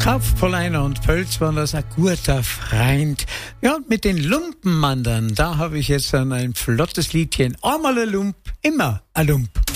Kaufpoleiner und Pölz waren das ein guter Freund. Ja, und mit den Lumpenmandern, da habe ich jetzt dann ein flottes Liedchen. Einmal ein Lump, immer ein Lump.